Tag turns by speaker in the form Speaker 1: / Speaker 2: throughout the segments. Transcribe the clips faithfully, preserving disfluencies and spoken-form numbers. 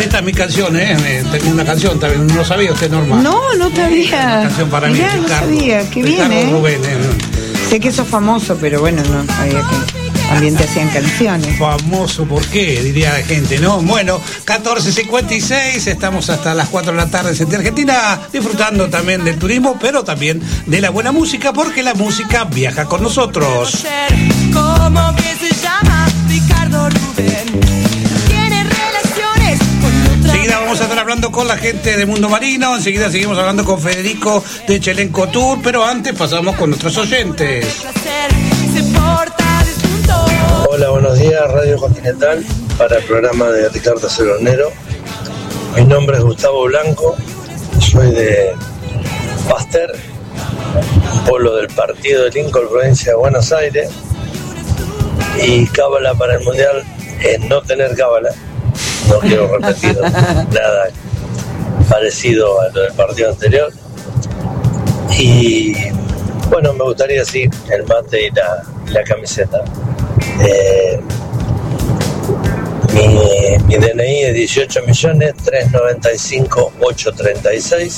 Speaker 1: Esta es mi canción, ¿eh? Tengo una canción también, no lo sabía usted, Norma.
Speaker 2: No, no sabía.
Speaker 1: Una canción para
Speaker 2: Mirá,
Speaker 1: mí,
Speaker 2: no
Speaker 1: Ricardo.
Speaker 2: sabía, qué bien,
Speaker 1: Ricardo
Speaker 2: ¿eh?
Speaker 1: Rubén, ¿eh?
Speaker 2: Sé que sos famoso, pero bueno, no sabía que también te hacían canciones.
Speaker 1: Famoso, ¿por qué? Diría la gente, ¿no? Bueno, catorce cincuenta y seis, estamos hasta las cuatro de la tarde en Sentir Argentina, disfrutando también del turismo, pero también de la buena música, porque la música viaja con nosotros.
Speaker 3: ¿Cómo que se llama? Ricardo Rubén. Tiene relaciones con otra.
Speaker 1: Enseguida vamos a estar hablando con la gente de Mundo Marino, enseguida seguimos hablando con Federico de Chelenco Tour, pero antes pasamos con nuestros oyentes.
Speaker 3: Se porta desunto.
Speaker 4: Hola, buenos días, Radio Continental, para el programa de Ricardo Ceronero. Mi nombre es Gustavo Blanco, soy de Pasteur, pueblo del partido de Lincoln, provincia de Buenos Aires, y cábala para el Mundial es no tener cábala. No quiero repetir nada parecido a lo del partido anterior. Y bueno, me gustaría sí el mate y la, la camiseta. Eh, mi, mi D N I es dieciocho millones trescientos noventa y cinco mil ochocientos treinta y seis.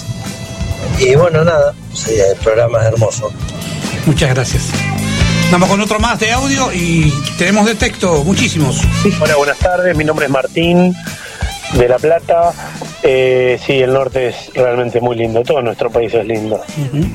Speaker 4: Y bueno, nada, sí, el programa es hermoso.
Speaker 1: Muchas gracias. Vamos con otro más de audio y tenemos de texto muchísimos.
Speaker 5: Hola, buenas tardes, mi nombre es Martín de La Plata. Eh, sí, el norte es realmente muy lindo, todo nuestro país es lindo. Uh-huh.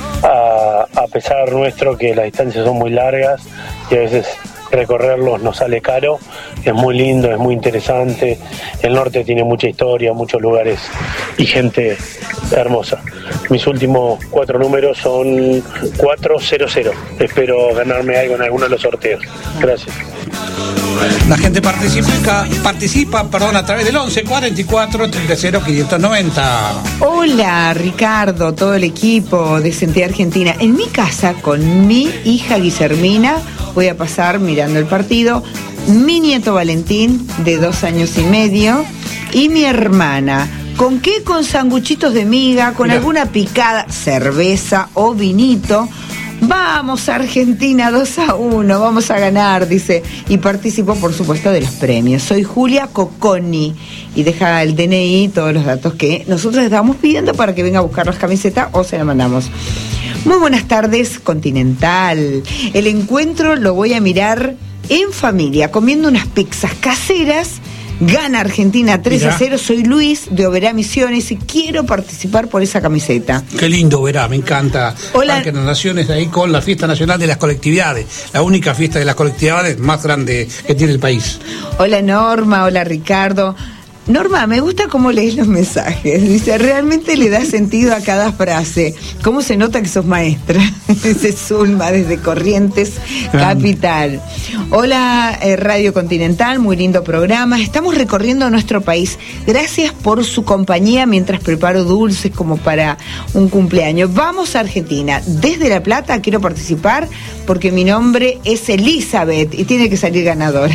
Speaker 5: A, a pesar nuestro que las distancias son muy largas y a veces recorrerlos nos sale caro, es muy lindo, es muy interesante. El norte tiene mucha historia, muchos lugares y gente hermosa. Mis últimos cuatro números son cuatro cero cero. Espero ganarme algo en alguno de los sorteos. Gracias.
Speaker 1: La gente participa, participa perdón, a través del once cuarenta y cuatro treinta quinientos noventa.
Speaker 2: Hola, Ricardo, todo el equipo de Sentir Argentina. En mi casa, con mi hija Guillermina, voy a pasar mirando el partido, mi nieto Valentín, de dos años y medio, y mi hermana. ¿Con qué? Con sanguchitos de miga, con Mirá. alguna picada, cerveza o vinito. Vamos, Argentina, dos a uno, vamos a ganar, dice. Y participó, por supuesto, de los premios. Soy Julia Cocconi. Y deja el D N I, todos los datos que nosotros le estamos pidiendo para que venga a buscar las camisetas o se la mandamos. Muy buenas tardes, Continental. El encuentro lo voy a mirar en familia, comiendo unas pizzas caseras. Gana Argentina tres a cero, soy Luis de Oberá Misiones y quiero participar por esa camiseta.
Speaker 1: Qué lindo Oberá, me encanta.
Speaker 2: Hola.
Speaker 1: Parque de las Naciones ahí con la Fiesta Nacional de las Colectividades, la única fiesta de las colectividades más grande que tiene el país.
Speaker 2: Hola Norma, hola Ricardo. Norma, me gusta cómo lees los mensajes. Dice, realmente le da sentido a cada frase. ¿Cómo se nota que sos maestra? Dice Zulma desde Corrientes Capital. Hola, eh, Radio Continental, muy lindo programa. Estamos recorriendo nuestro país. Gracias por su compañía mientras preparo dulces como para un cumpleaños. Vamos a Argentina. Desde La Plata quiero participar porque mi nombre es Elizabeth y tiene que salir ganadora.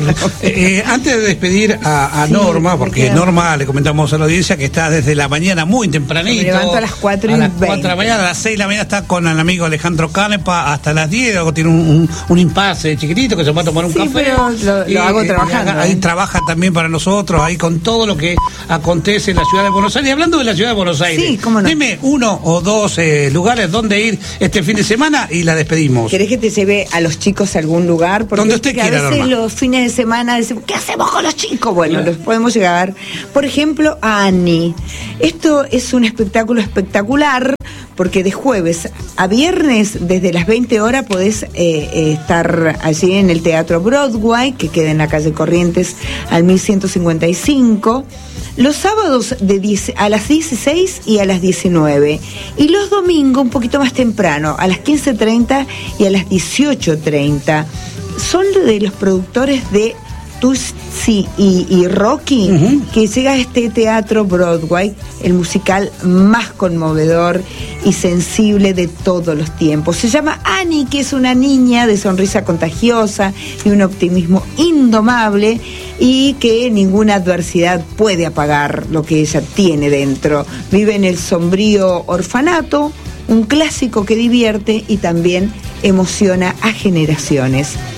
Speaker 1: eh, antes de despedir a, a sí, Norma, porque Norma, le comentamos a la audiencia que está desde la mañana muy tempranito.
Speaker 2: Me levanto a las cuatro y
Speaker 1: veinte. A las cuatro de la mañana, a las seis de la mañana está con el amigo Alejandro Canepa hasta las diez, luego tiene un, un, un impasse chiquitito que se va a tomar un
Speaker 2: sí,
Speaker 1: café.
Speaker 2: Pero lo,
Speaker 1: y,
Speaker 2: lo hago trabajando.
Speaker 1: Ahí ¿eh? Trabaja también para nosotros, ahí con todo lo que acontece en la ciudad de Buenos Aires. Y hablando de la ciudad de Buenos Aires,
Speaker 2: sí, cómo no.
Speaker 1: Dime uno o dos eh, lugares donde ir este fin de semana y la despedimos.
Speaker 2: ¿Querés que te lleve a los chicos a algún lugar? Porque
Speaker 1: donde usted quiera,
Speaker 2: a veces
Speaker 1: Norma.
Speaker 2: Los fines de semana decimos, ¿qué hacemos con los chicos? Bueno, sí. Los podemos llegar. Por ejemplo, a Annie. Esto es un espectáculo espectacular porque de jueves a viernes desde las veinte horas podés eh, eh, estar allí en el Teatro Broadway, que queda en la calle Corrientes al mil ciento cincuenta y cinco. Los sábados de diez, a las dieciséis y a las diecinueve. Y los domingos un poquito más temprano, a las quince treinta y a las dieciocho treinta. Son de los productores de Tutsi y, y Rocky, uh-huh. que llega a este Teatro Broadway, el musical más conmovedor y sensible de todos los tiempos. Se llama Annie, que es una niña de sonrisa contagiosa y un optimismo indomable y que ninguna adversidad puede apagar lo que ella tiene dentro. Vive en el sombrío orfanato, un clásico que divierte y también emociona a generaciones.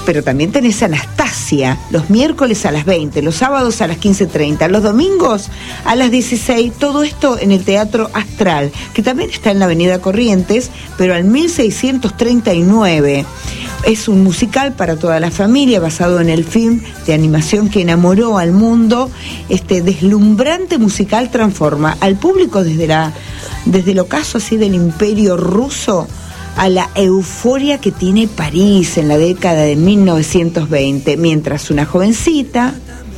Speaker 2: pero también tenés Anastasia, los miércoles a las veinte, los sábados a las quince treinta, los domingos a las dieciséis, todo esto en el Teatro Astral, que también está en la Avenida Corrientes, pero al mil seiscientos treinta y nueve. Es un musical para toda la familia, basado en el film de animación que enamoró al mundo. Este deslumbrante musical transforma al público desde, la, desde el ocaso así del Imperio Ruso a la euforia que tiene París en la década de mil novecientos veinte, mientras una jovencita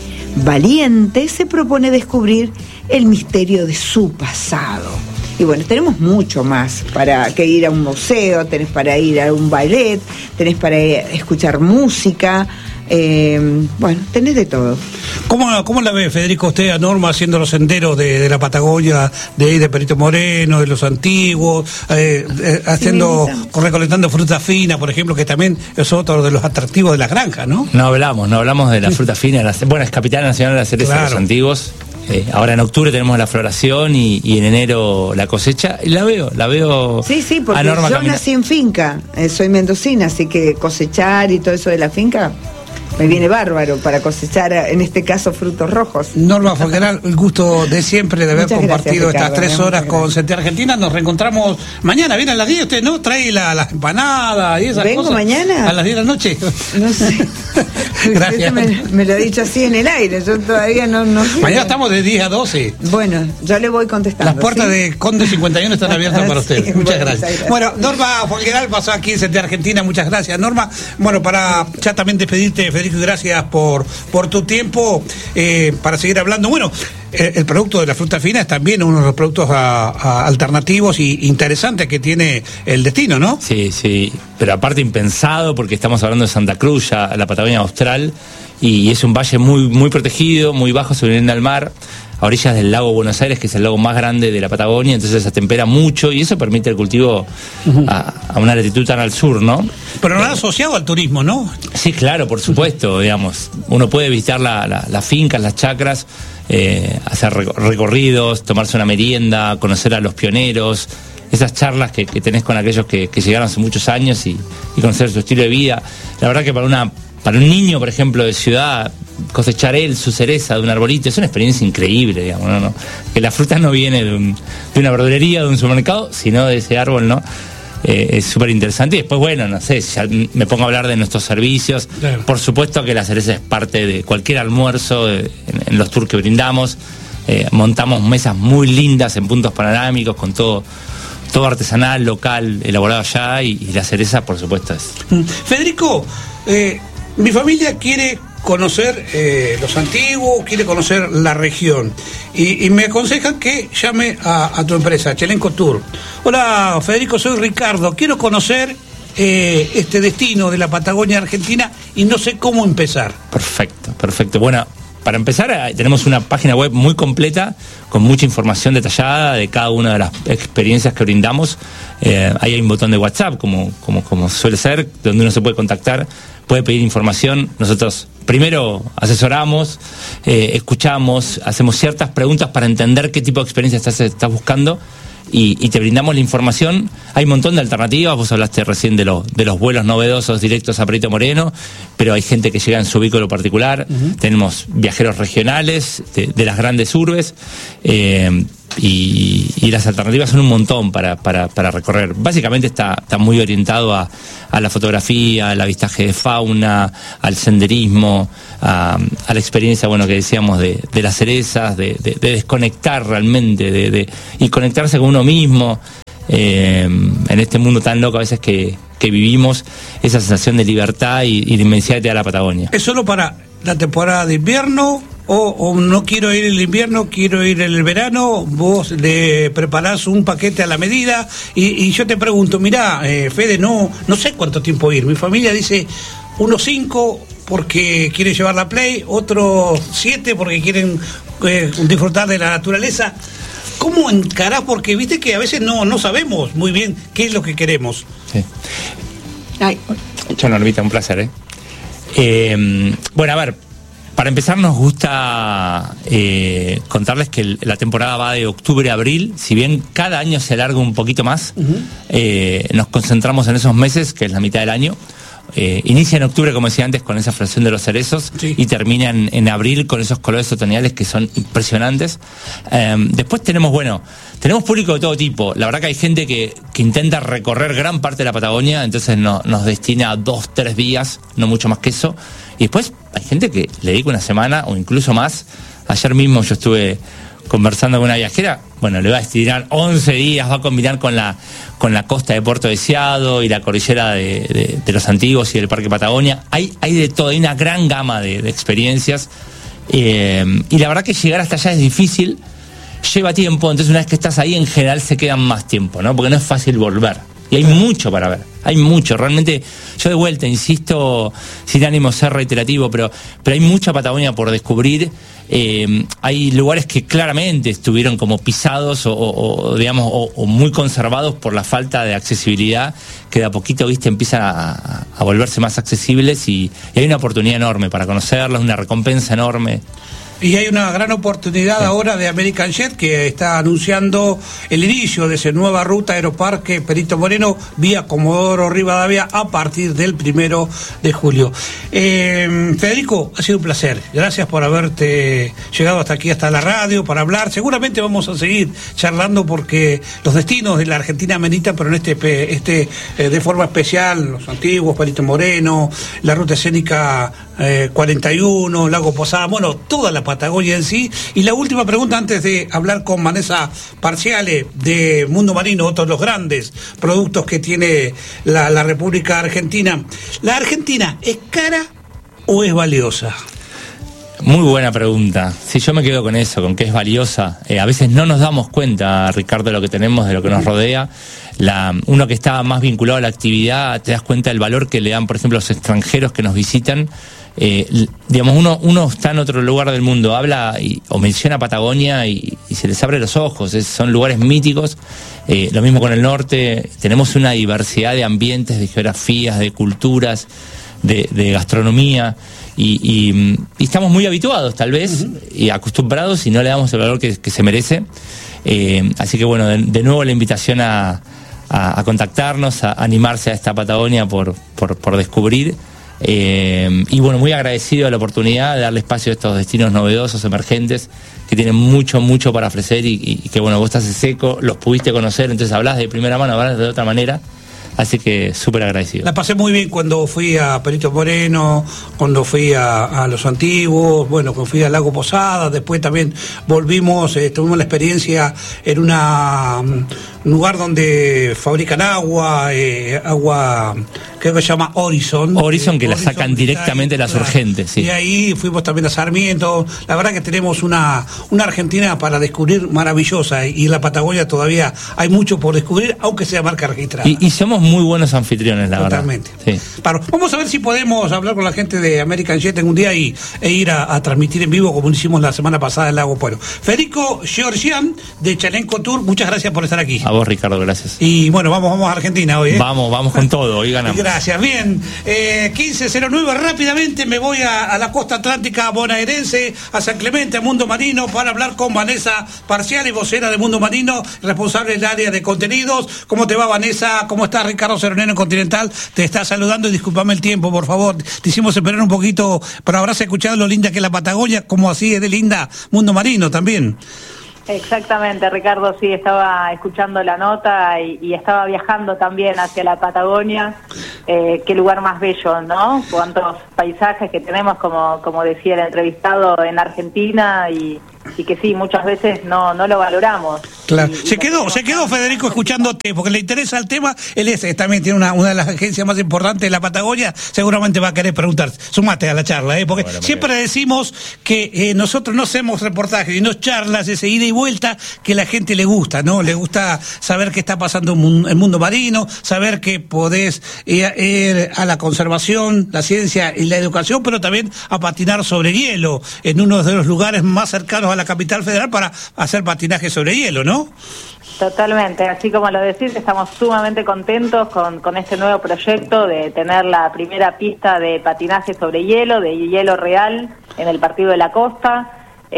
Speaker 2: valiente se propone descubrir el misterio de su pasado. Y bueno, tenemos mucho más para que ir a un museo, tenés para ir a un ballet, tenés para escuchar música, eh, bueno, tenés de todo.
Speaker 1: ¿Cómo, ¿Cómo la ve, Federico, usted a Norma haciendo los senderos de, de la Patagonia, de, de Perito Moreno, de los antiguos, eh, eh, haciendo, sí, recolectando fruta fina, por ejemplo, que también es otro de los atractivos de las granjas, ¿no?
Speaker 6: No hablamos, no hablamos de la fruta fina, la, bueno, es Capital Nacional de la Cereza, claro, de los antiguos. Eh, ahora en octubre tenemos la floración y, y en enero la cosecha, y la veo, la veo.
Speaker 2: Sí, sí, porque
Speaker 6: a Norma
Speaker 2: yo
Speaker 6: camina.
Speaker 2: nací en finca, eh, soy mendocina, así que cosechar y todo eso de la finca me viene bárbaro para cosechar, en este caso, frutos rojos.
Speaker 1: Norma Folgueral, el gusto de siempre de haber
Speaker 2: Muchas
Speaker 1: compartido
Speaker 2: gracias,
Speaker 1: estas
Speaker 2: Ricardo,
Speaker 1: tres horas con C T Argentina. Nos reencontramos mañana, viene a las diez, usted, ¿no? Trae la, las empanadas y esas
Speaker 2: ¿Vengo
Speaker 1: cosas.
Speaker 2: mañana?
Speaker 1: A las diez de la noche.
Speaker 2: No sé.
Speaker 1: Gracias.
Speaker 2: Me, me lo he dicho así en el aire, yo todavía no... no
Speaker 1: mañana estamos de diez a doce.
Speaker 2: Bueno, yo le voy contestando.
Speaker 1: Las puertas, ¿sí?, de Conde cincuenta y uno están abiertas para usted.
Speaker 2: Sí,
Speaker 1: muchas,
Speaker 2: bueno,
Speaker 1: gracias.
Speaker 2: gracias.
Speaker 1: Bueno, Norma Folgueral pasó aquí en C T Argentina, muchas gracias, Norma. Bueno, para ya también despedirte, Federico, y gracias por Por, por tu tiempo, eh, para seguir hablando. Bueno, eh, el producto de la fruta fina es también uno de los productos a, a alternativos y interesantes que tiene el destino, ¿no?
Speaker 6: Sí, sí, pero aparte impensado, porque estamos hablando de Santa Cruz, ya la Patagonia Austral, y es un valle muy, muy protegido, muy bajo sobre el nivel del mar, a orillas del lago Buenos Aires, que es el lago más grande de la Patagonia, entonces se atempera mucho y eso permite el cultivo uh-huh. a, a una latitud tan al sur, ¿no?
Speaker 1: Pero no eh, asociado al turismo, ¿no?
Speaker 6: Sí, claro, por supuesto, digamos. Uno puede visitar la, la, las fincas, las chacras, eh, hacer recorridos, tomarse una merienda, conocer a los pioneros, esas charlas que, que tenés con aquellos que, que llegaron hace muchos años y, y conocer su estilo de vida. La verdad que para una para un niño, por ejemplo, de ciudad, cosechar él su cereza de un arbolito es una experiencia increíble, digamos, ¿no? ¿no? Que la fruta no viene de, un, de una verdulería, de un supermercado, sino de ese árbol, ¿no? Eh, es súper interesante. Y después, bueno, no sé, ya me pongo a hablar de nuestros servicios. Claro. Por supuesto que la cereza es parte de cualquier almuerzo, de, en, en los tours que brindamos. Eh, montamos mesas muy lindas en puntos panorámicos con todo todo artesanal, local, elaborado allá, y, y la cereza, por supuesto, es.
Speaker 1: Federico, eh, mi familia quiere conocer eh, los antiguos, quiere conocer la región y, y me aconsejan que llame a, a tu empresa, Chelenco Tour. Hola, Federico, soy Ricardo, quiero conocer eh, este destino de la Patagonia Argentina y no sé cómo empezar.
Speaker 6: Perfecto, perfecto. Bueno, para empezar, tenemos una página web muy completa con mucha información detallada de cada una de las experiencias que brindamos. Eh, ahí hay un botón de WhatsApp, como, como, como suele ser, donde uno se puede contactar, puede pedir información. Nosotros primero asesoramos, eh, escuchamos, hacemos ciertas preguntas para entender qué tipo de experiencia estás, estás buscando y, y te brindamos la información. Hay un montón de alternativas, vos hablaste recién de, lo, de los vuelos novedosos directos a Perito Moreno, pero hay gente que llega en su vehículo particular, uh-huh. Tenemos viajeros regionales de, de las grandes urbes, eh, y, y las alternativas son un montón para, para, para recorrer. Básicamente está, está muy orientado a, a la fotografía, al avistaje de fauna, al senderismo, a, a la experiencia, bueno, que decíamos de, de las cerezas, de, de, de desconectar realmente de, de, y conectarse con uno mismo. Eh, en este mundo tan loco a veces que, que vivimos, esa sensación de libertad y, y de inmensidad que te da la Patagonia.
Speaker 1: ¿Es solo para la temporada de invierno o, o no quiero ir en el invierno, quiero ir en el verano? Vos le preparás un paquete a la medida y, y yo te pregunto, mirá, eh, Fede, no, no sé cuánto tiempo ir. Mi familia dice unos cinco porque quieren llevar la Play, otros siete porque quieren eh, disfrutar de la naturaleza. ¿Cómo encarás? Porque viste que a veces no, no sabemos muy bien qué es lo que queremos.
Speaker 6: Sí. Ay. Chao, Normita, un placer, ¿eh? Eh, bueno, a ver, para empezar nos gusta eh, contarles que el, la temporada va de octubre a abril. Si bien cada año se alarga un poquito más, uh-huh. eh, nos concentramos en esos meses, que es la mitad del año. eh, inicia en octubre, como decía antes, con esa floración de los cerezos,
Speaker 1: sí,
Speaker 6: y termina en, en abril con esos colores otoñales que son impresionantes. Eh, después tenemos, bueno, tenemos público de todo tipo. La verdad que hay gente que, que intenta recorrer gran parte de la Patagonia, entonces no, nos destina dos, tres días, no mucho más que eso. Y después hay gente que le dedica una semana o incluso más. Ayer mismo yo estuve conversando con una viajera, bueno, le va a destinar once días, va a combinar con la con la costa de Puerto Deseado y la cordillera de, de, de los Antiguos y del Parque Patagonia. Hay, hay de todo, hay una gran gama de, de experiencias. Eh, y la verdad que llegar hasta allá es difícil, lleva tiempo, entonces una vez que estás ahí en general se quedan más tiempo, ¿no? Porque no es fácil volver. Y hay mucho para ver, hay mucho, realmente, yo de vuelta, insisto, sin ánimo ser reiterativo, pero, pero hay mucha Patagonia por descubrir. Eh, hay lugares que claramente estuvieron como pisados o, o, o digamos, o, o muy conservados por la falta de accesibilidad, que de a poquito, viste, empiezan a, a volverse más accesibles y, y hay una oportunidad enorme para conocerlos, una recompensa enorme.
Speaker 1: Y hay una gran oportunidad, sí, ahora de American Jet, que está anunciando el inicio de esa nueva ruta Aeroparque Perito Moreno vía Comodoro Rivadavia a partir del primero de julio. Eh, Federico, ha sido un placer. Gracias por haberte llegado hasta aquí, hasta la radio, para hablar. Seguramente vamos a seguir charlando porque los destinos de la Argentina ameritan, pero en este, este eh, de forma especial, los antiguos, Perito Moreno, la ruta escénica eh, cuarenta y uno, Lago Posada, bueno, toda la Patagonia en sí. Y la última pregunta antes de hablar con Vanessa Parciale de Mundo Marino, otros de los grandes productos que tiene la, la República Argentina. ¿La Argentina es cara o es valiosa?
Speaker 6: Muy buena pregunta. Sí, yo me quedo con eso, con que es valiosa. Eh, a veces no nos damos cuenta, Ricardo, de lo que tenemos, de lo que nos rodea. La, uno que está más vinculado a la actividad, te das cuenta del valor que le dan, por ejemplo, los extranjeros que nos visitan. Eh, digamos, uno, uno está en otro lugar del mundo, habla y, o menciona Patagonia y, y se les abre los ojos, es, son lugares míticos. Eh, lo mismo con el norte, tenemos una diversidad de ambientes, de geografías, de culturas, de, de gastronomía, y, y, y estamos muy habituados tal vez, uh-huh, y acostumbrados, y no le damos el valor que, que se merece. Eh, así que bueno, de, de nuevo la invitación a, a, a contactarnos, a animarse a esta Patagonia por, por, por descubrir. Eh, y bueno, muy agradecido de la oportunidad de darle espacio a estos destinos novedosos, emergentes, que tienen mucho, mucho para ofrecer y, y que bueno, vos estás en seco, los pudiste conocer, entonces hablás de primera mano, hablás de otra manera. Así que súper agradecido. La
Speaker 1: pasé muy bien cuando fui a Perito Moreno, cuando fui a, a Los Antiguos, bueno, cuando fui al Lago Posada, después también volvimos, eh, tuvimos la experiencia en una, um, un lugar donde fabrican agua, eh, agua, creo que se llama Horizon.
Speaker 6: Horizon, eh, que
Speaker 1: Horizon,
Speaker 6: la sacan directamente de las claro, urgentes, sí.
Speaker 1: Y ahí fuimos también a Sarmiento. La verdad que tenemos una, una Argentina para descubrir maravillosa, y en la Patagonia todavía hay mucho por descubrir, aunque sea marca registrada.
Speaker 6: Y, y somos muy buenos anfitriones, la
Speaker 1: Totalmente.
Speaker 6: verdad. Sí.
Speaker 1: Claro. Vamos a ver si podemos hablar con la gente de American Jet en un día y, e ir a, a transmitir en vivo como hicimos la semana pasada en Lago Pueblo. Federico Georgian de Chalenco Tour, muchas gracias por estar aquí.
Speaker 6: A vos, Ricardo, gracias.
Speaker 1: Y bueno, vamos, vamos a Argentina hoy, ¿eh?
Speaker 6: Vamos, vamos con todo, hoy ganamos.
Speaker 1: Gracias, bien. Eh, quince cero nueve, rápidamente me voy a, a la costa atlántica bonaerense, a San Clemente, a Mundo Marino, para hablar con Vanessa Parciale, vocera de Mundo Marino, responsable del área de contenidos. ¿Cómo te va, Vanessa? ¿Cómo estás, Ricardo Ceronero en Continental? Te está saludando y discúlpame el tiempo, por favor. Te hicimos esperar un poquito, pero habrás escuchado lo linda que es la Patagonia, como así es de linda Mundo Marino también.
Speaker 7: Exactamente, Ricardo, sí, estaba escuchando la nota y, y estaba viajando también hacia la Patagonia. Eh, qué lugar más bello, ¿no? Cuántos paisajes que tenemos, como como decía el entrevistado, en Argentina, y, y que sí, muchas veces no no lo valoramos.
Speaker 1: Claro.
Speaker 7: Y,
Speaker 1: se y quedó, se quedó Federico escuchándote, porque le interesa el tema. Él es, también tiene una, una de las agencias más importantes de la Patagonia, seguramente va a querer preguntar. Sumate a la charla, ¿eh? Porque bueno, siempre decimos que eh, nosotros no hacemos reportajes, sino charlas, ese ida y vuelta que la gente le gusta, ¿no? Le gusta saber qué está pasando en el mundo marino, saber que podés ir, ir a la conservación, la ciencia y la educación, pero también a patinar sobre hielo, en uno de los lugares más cercanos a la capital federal para hacer patinaje sobre hielo, ¿no?
Speaker 7: Totalmente, así como lo decís, estamos sumamente contentos con, con este nuevo proyecto de tener la primera pista de patinaje sobre hielo, de hielo real, en el Partido de la Costa.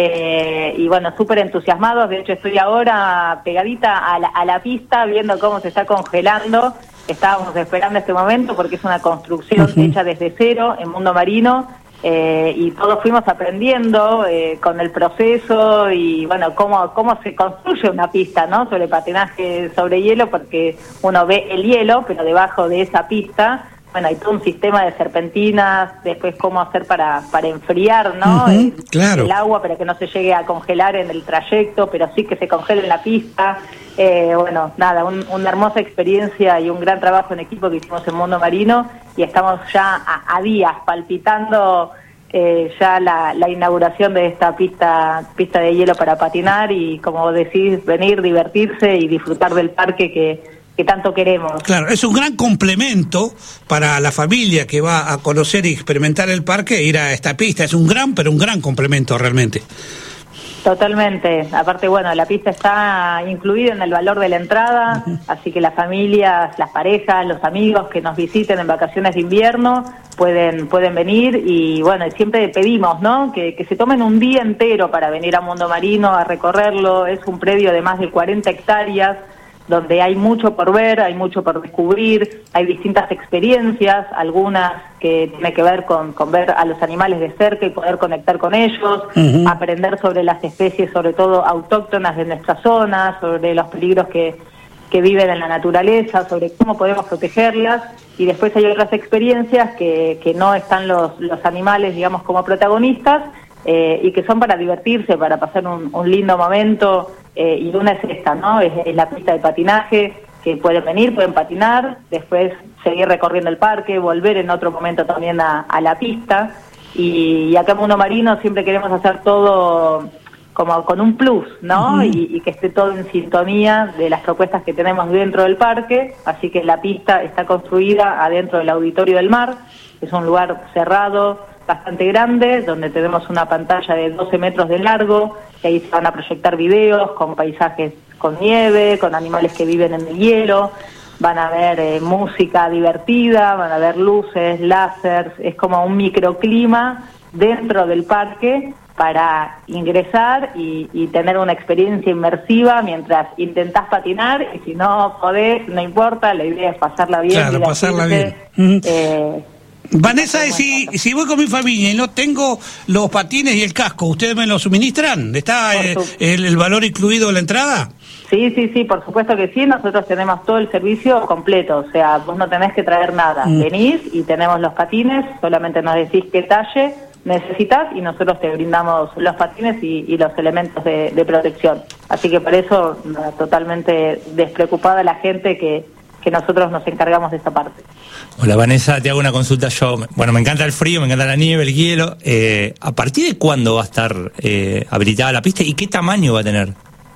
Speaker 7: Eh, y bueno, súper entusiasmados. De hecho, estoy ahora pegadita a la, a la pista, viendo cómo se está congelando estábamos esperando este momento porque es una construcción uh-huh. hecha desde cero en Mundo Marino. Eh, y todos fuimos aprendiendo eh, con el proceso y bueno, cómo, cómo se construye una pista, ¿no? Sobre patinaje sobre hielo, porque uno ve el hielo, pero debajo de esa pista, bueno, hay todo un sistema de serpentinas, después cómo hacer para, para enfriar, ¿no?
Speaker 1: Uh-huh,
Speaker 7: el,
Speaker 1: claro.
Speaker 7: el agua para que no se llegue a congelar en el trayecto, pero sí que se congele en la pista. Eh, bueno, nada, un, una hermosa experiencia y un gran trabajo en equipo que hicimos en Mundo Marino y estamos ya a, a días palpitando eh, ya la, la inauguración de esta pista pista de hielo para patinar y, como decís, venir, divertirse y disfrutar del parque que, que tanto queremos.
Speaker 1: Claro, es un gran complemento para la familia que va a conocer y experimentar el parque, ir a esta pista. Es un gran, pero un gran complemento realmente.
Speaker 7: Totalmente. Aparte, bueno, la pista está incluida en el valor de la entrada, uh-huh. así que las familias, las parejas, los amigos que nos visiten en vacaciones de invierno pueden pueden venir y, bueno, siempre pedimos, ¿no?, que, que se tomen un día entero para venir a Mundo Marino, a recorrerlo. Es un predio de más de cuarenta hectáreas, donde hay mucho por ver, hay mucho por descubrir, hay distintas experiencias, algunas que tienen que ver con, con ver a los animales de cerca y poder conectar con ellos, uh-huh. aprender sobre las especies, sobre todo autóctonas de nuestra zona, sobre los peligros que, que viven en la naturaleza, sobre cómo podemos protegerlas, y después hay otras experiencias que, que no están los, los animales, digamos, como protagonistas, Eh, y que son para divertirse, para pasar un, un lindo momento, eh, y una es esta, ¿no? Es, es la pista de patinaje, que pueden venir, pueden patinar, después seguir recorriendo el parque, volver en otro momento también a, a la pista, y, y acá en Mundo Marino siempre queremos hacer todo como con un plus, ¿no? Uh-huh. y, y que esté todo en sintonía de las propuestas que tenemos dentro del parque, así que la pista está construida adentro del Auditorio del Mar, es un lugar cerrado, bastante grande, donde tenemos una pantalla de doce metros de largo, que ahí se van a proyectar videos con paisajes con nieve, con animales que viven en el hielo, van a ver eh, música divertida, van a ver luces, láseres, es como un microclima dentro del parque para ingresar y, y tener una experiencia inmersiva mientras intentás patinar, y si no podés, no importa, la idea es pasarla bien.
Speaker 1: Claro, pasarla bien. Uh-huh. Eh, Vanessa, y si, si voy con mi familia y no tengo los patines y el casco, ¿ustedes me lo suministran? ¿Está eh, el, el valor incluido en la entrada?
Speaker 7: Sí, sí, sí, por supuesto que sí. Nosotros tenemos todo el servicio completo, o sea, vos no tenés que traer nada. Mm. Venís y tenemos los patines, solamente nos decís qué talle necesitas y nosotros te brindamos los patines y, y los elementos de, de protección. Así que por eso, no, totalmente despreocupada la gente que... que nosotros nos encargamos de esa parte.
Speaker 6: Hola Vanessa, te hago una consulta yo. Bueno, me encanta el frío, me encanta la nieve, el hielo. Eh, ¿A partir de cuándo va a estar eh, habilitada la pista y qué tamaño va a tener?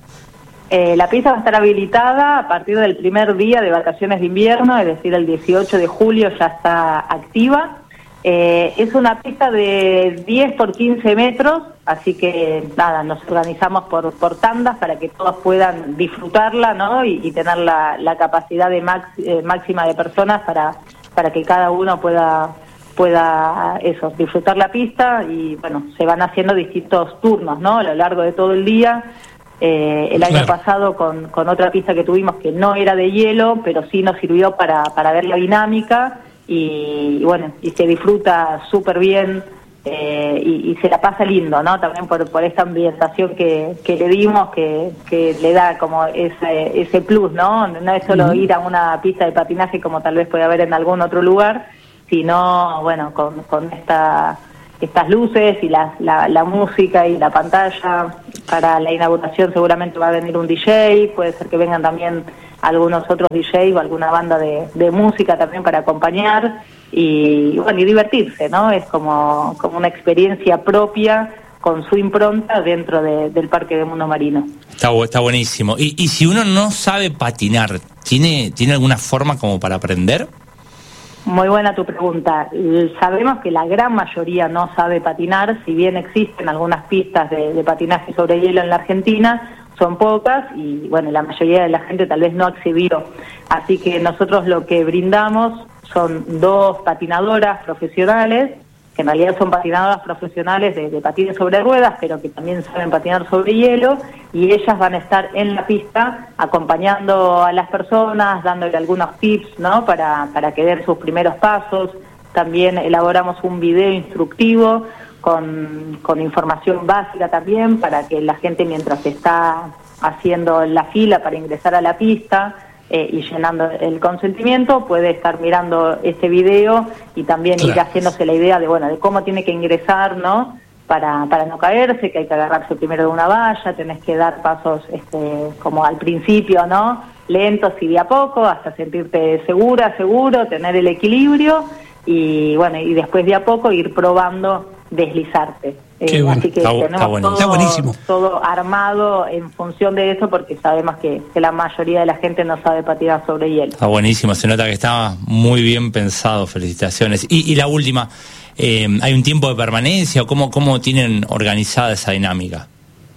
Speaker 7: Eh, la pista va a estar habilitada a partir del primer día de vacaciones de invierno, es decir, el dieciocho de julio ya está activa. Eh, es una pista de diez por quince metros, así que nada, nos organizamos por, por tandas para que todos puedan disfrutarla, ¿no? Y, y tener la, la capacidad de max, eh, máxima de personas para, para que cada uno pueda, pueda eso, disfrutar la pista. Y bueno, se van haciendo distintos turnos, ¿no?, a lo largo de todo el día. Eh, el año claro. pasado con, con otra pista que tuvimos que no era de hielo, pero sí nos sirvió para, para ver la dinámica. Y, y bueno, y se disfruta súper bien, eh, y, y se la pasa lindo, ¿no? También por, por esta ambientación que, que le dimos, que, que le da como ese, ese plus, ¿no? No es solo uh-huh. ir a una pista de patinaje como tal vez puede haber en algún otro lugar, sino, bueno, con, con esta, estas luces y la, la, la música y la pantalla. Para la inauguración seguramente va a venir un D J, puede ser que vengan también algunos otros D J o alguna banda de, de música también para acompañar y bueno, y divertirse, ¿no? Es como, como una experiencia propia con su impronta dentro de, del Parque de Mundo Marino.
Speaker 6: Está, está buenísimo. Y, y si uno no sabe patinar, ¿tiene, ¿tiene alguna forma como para aprender?
Speaker 7: Muy buena tu pregunta. Sabemos que la gran mayoría no sabe patinar, si bien existen algunas pistas de, de patinaje sobre hielo en la Argentina, son pocas y bueno, la mayoría de la gente tal vez no accedió. Así que nosotros lo que brindamos son dos patinadoras profesionales, que en realidad son patinadoras profesionales de, de patines sobre ruedas, pero que también saben patinar sobre hielo, y ellas van a estar en la pista acompañando a las personas, dándole algunos tips, ¿no? Para, para que den sus primeros pasos. También elaboramos un video instructivo con, con información básica también para que la gente, mientras está haciendo la fila para ingresar a la pista eh, y llenando el consentimiento, puede estar mirando ese video y también claro. ir haciéndose la idea de, bueno, de cómo tiene que ingresar, ¿no? Para, para no caerse, que hay que agarrarse primero de una valla, tenés que dar pasos este, como al principio, ¿no? Lentos y de a poco, hasta sentirte segura, seguro, tener el equilibrio y bueno, y después de a poco ir probando deslizarte. Eh,
Speaker 1: bueno.
Speaker 7: Así que
Speaker 6: está,
Speaker 7: tenemos
Speaker 6: está bueno.
Speaker 7: todo,
Speaker 1: está buenísimo.
Speaker 7: todo armado en función de eso, porque sabemos que, que la mayoría de la gente no sabe patinar sobre hielo.
Speaker 6: Está buenísimo, se nota que está muy bien pensado, felicitaciones. Y, y la última, eh, ¿hay un tiempo de permanencia o cómo, cómo tienen organizada esa dinámica?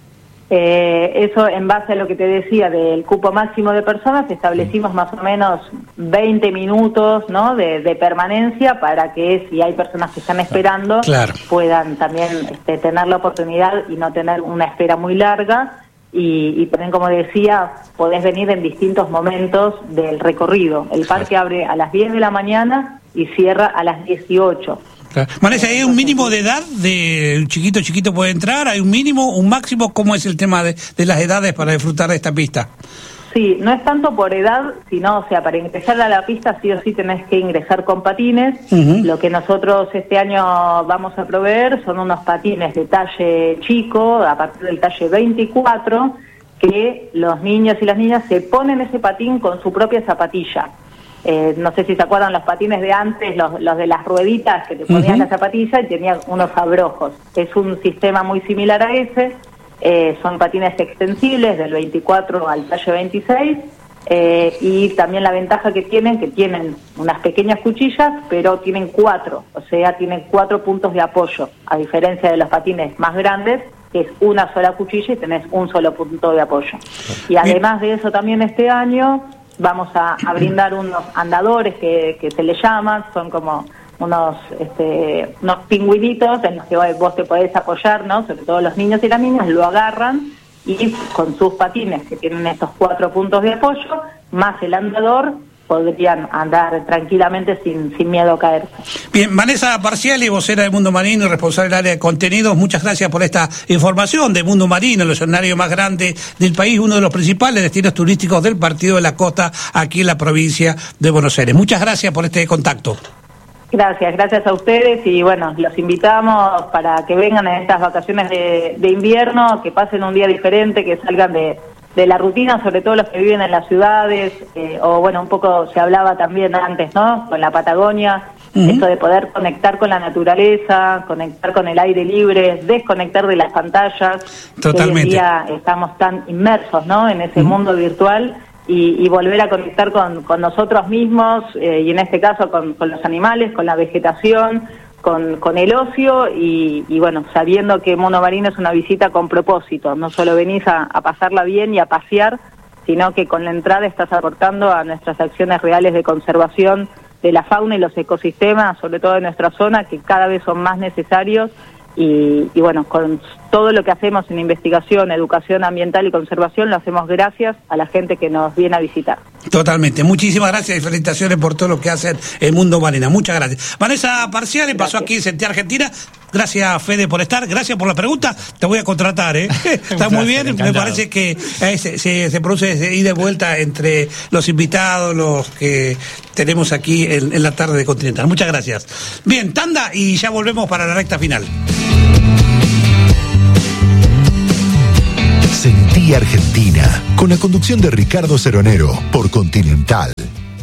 Speaker 7: Eh, eso en base a lo que te decía del cupo máximo de personas, establecimos más o menos veinte minutos, ¿no? de, de permanencia para que si hay personas que están esperando
Speaker 1: claro.
Speaker 7: puedan también este, tener la oportunidad y no tener una espera muy larga y, y también, como decía, podés venir en distintos momentos del recorrido. El parque abre a las diez de la mañana y cierra a las dieciocho.
Speaker 1: Vanessa, ¿hay un mínimo de edad de un chiquito chiquito puede entrar? ¿Hay un mínimo, un máximo? ¿Cómo es el tema de, de las edades para disfrutar de esta pista?
Speaker 7: Sí, no es tanto por edad, sino, o sea, para ingresar a la pista sí o sí tenés que ingresar con patines. Uh-huh. Lo que nosotros este año vamos a proveer son unos patines de talle chico, a partir del talle veinticuatro, que los niños y las niñas se ponen ese patín con su propia zapatilla. Eh, no sé si se acuerdan los patines de antes, los, los de las rueditas que te ponían uh-huh. la zapatilla y tenían unos abrojos. Es un sistema muy similar a ese, eh, son patines extensibles del veinticuatro al talle veintiséis eh, y también la ventaja que tienen, que tienen unas pequeñas cuchillas, pero tienen cuatro, o sea, tienen cuatro puntos de apoyo, a diferencia de los patines más grandes, que es una sola cuchilla y tenés un solo punto de apoyo. Y además de eso también este año vamos a, a brindar unos andadores que, que se le llaman, son como unos este, unos pingüinitos en los que vos te podés apoyar, ¿no? Sobre todo los niños y las niñas lo agarran y con sus patines que tienen estos cuatro puntos de apoyo, más el andador, podrían andar tranquilamente sin, sin miedo a caerse.
Speaker 1: Bien, Vanessa Parciali, vocera de Mundo Marino y responsable del área de contenidos, muchas gracias por esta información de Mundo Marino, el escenario más grande del país, uno de los principales destinos turísticos del Partido de la Costa, aquí en la provincia de Buenos Aires. Muchas gracias por este contacto.
Speaker 7: Gracias, gracias a ustedes y bueno, los invitamos para que vengan en estas vacaciones de, de invierno, que pasen un día diferente, que salgan de... de la rutina, sobre todo los que viven en las ciudades, eh, o bueno, un poco se hablaba también antes, ¿no? Con la Patagonia, uh-huh. esto de poder conectar con la naturaleza, conectar con el aire libre, desconectar de las pantallas.
Speaker 1: Totalmente.
Speaker 7: Hoy en día estamos tan inmersos, ¿no? En ese uh-huh. mundo virtual y, y volver a conectar con, con nosotros mismos, eh, y en este caso con, con los animales, con la vegetación, Con, con el ocio y, y bueno, sabiendo que Mundo Marino es una visita con propósito, no solo venís a, a pasarla bien y a pasear, sino que con la entrada estás aportando a nuestras acciones reales de conservación de la fauna y los ecosistemas, sobre todo de nuestra zona, que cada vez son más necesarios y, y bueno, con todo lo que hacemos en investigación, educación ambiental y conservación lo hacemos gracias a la gente que nos viene a visitar. Totalmente, muchísimas gracias y felicitaciones por todo lo que hacen en Mundo Marino, muchas gracias. Vanessa Parciali pasó aquí en Sentir Argentina, gracias Fede por estar, gracias por la pregunta, te voy a contratar, ¿eh? Está muy bien, me parece que eh, se, se, se produce ese ida y vuelta entre los invitados, los que tenemos aquí en, en la tarde de Continental, muchas gracias. Bien, tanda y ya volvemos para la recta final.
Speaker 8: Sentí Argentina, con la conducción de Ricardo Ceronero por Continental.